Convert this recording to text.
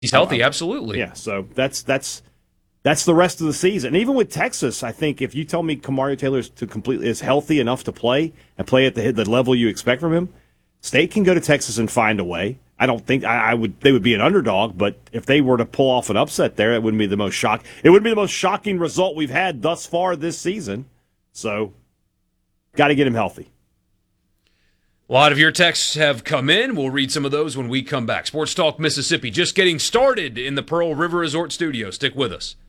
He's healthy, absolutely. Yeah, so that's the rest of the season. And even with Texas, I think if you tell me Kamari Taylor is healthy enough to play and play at the level you expect from him, State can go to Texas and find a way. I don't think they would be an underdog, but if they were to pull off an upset there, it wouldn't be the most shocking result we've had thus far this season. So, got to get him healthy. A lot of your texts have come in. We'll read some of those when we come back. Sports Talk Mississippi just getting started in the Pearl River Resort studio. Stick with us.